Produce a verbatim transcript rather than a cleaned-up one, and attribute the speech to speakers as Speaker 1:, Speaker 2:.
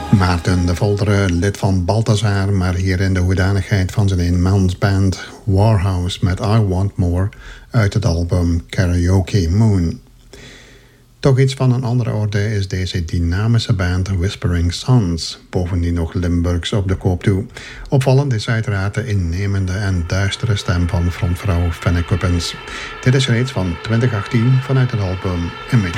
Speaker 1: Maarten de Volderen, lid van Balthazar, maar hier in de hoedanigheid van zijn eenmansband Warhouse met I Want More uit het album Karaoke Moon. Toch iets van een andere orde is deze dynamische band Whispering Sons, bovendien nog Limburgs op de koop toe. Opvallend is uiteraard de innemende en duistere stem van frontvrouw Fenne Kuppens. Dit is reeds van twintig achttien vanuit het album Image.